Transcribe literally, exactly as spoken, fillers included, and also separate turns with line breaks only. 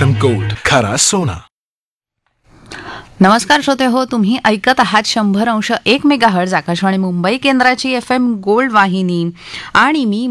F M gold, खरा सोना.
नमस्कार श्रोते हो, तुम्ही ऐकत आहात शंभर अंश एक मेगाहर्ट्झ आकाशवाणी मुंबई केंद्राची एफ एम गोल्ड वाहिनी आणि मी